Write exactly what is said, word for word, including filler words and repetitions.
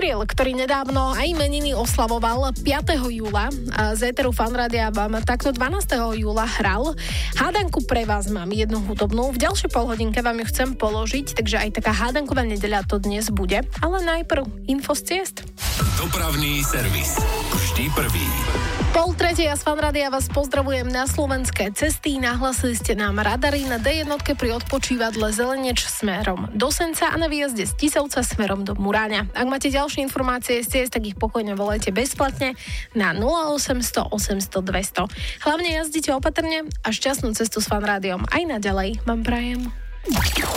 Cyril, ktorý nedávno aj meniny oslavoval piateho júla a z éteru Fanrádia vám takto dvanásteho júla hral. Hádanku pre vás mám jednu hudobnú, v ďalšej polhodinke vám ju chcem položiť, takže aj taká hádanková nedeľa to dnes bude, ale najprv info z ciest. Dopravný servis. Vždy prvý. Pol tretia z Fanrádia vás pozdravujem na slovenské cesty. Nahlasili ste nám radary na dé jedna pri odpočívadle Zeleneč smerom do Senca a na výjazde z Tisovca smerom do Muráňa. Ak máte ďalšie informácie z ciest, tak ich pokojne volajte bezplatne na nula osemsto osemsto dvesto. Hlavne jazdite opatrne a šťastnú cestu s Fanrádiom aj naďalej vám prajem.